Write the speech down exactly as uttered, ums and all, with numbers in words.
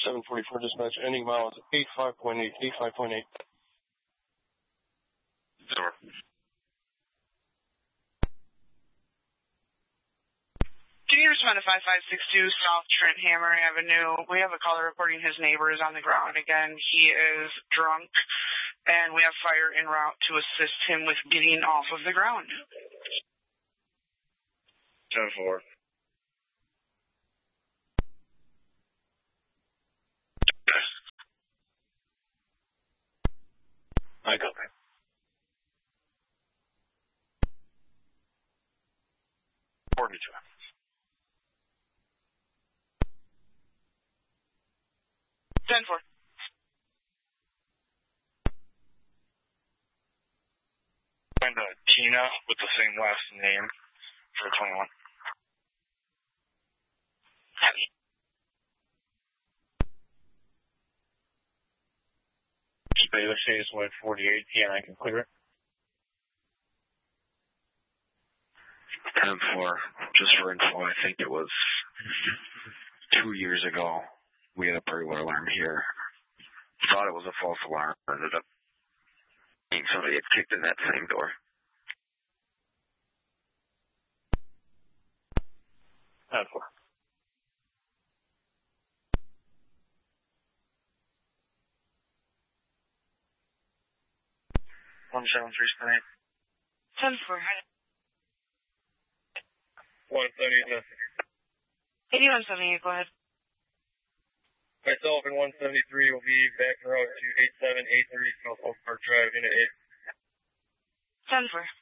seven forty-four dispatch, ending miles eighty-five point eight, eighty-five point eight. Door. Can you respond to five five six two South Trent Hammer Avenue? We have a caller reporting his neighbor is on the ground again. He is drunk, and we have fire en route to assist him with getting off of the ground. ten four. I got that. forty-two. ten four. Find a Tina with the same last name for twenty-one. Heavy. Baylor Chase with forty-eight, and I can clear it. ten four, just for info, I think it was two years ago, we had a burglar alarm here. Thought it was a false alarm, ended up being somebody had kicked in that same door. ten four. one seven three seven eight. ten four. one seventy-eight. eighty-one seventy-eight, go ahead. Myself and one seventy-three will be back en route to eight seven eight three South Oak Park Drive, Unit eight. ten four.